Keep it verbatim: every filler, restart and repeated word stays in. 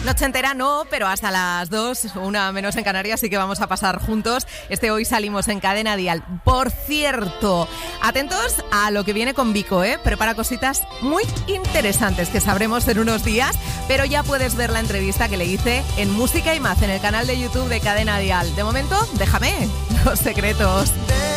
Noche entera no, pero hasta las dos, una menos en Canarias, sí que vamos a pasar juntos. Este Hoy Salimos en Cadena Dial. Por cierto, atentos a lo que viene con Vico, ¿eh? Prepara cositas muy interesantes que sabremos en unos días, pero ya puedes ver la entrevista que le hice en Música y Más, en el canal de YouTube de Cadena Dial. De momento, déjame los secretos.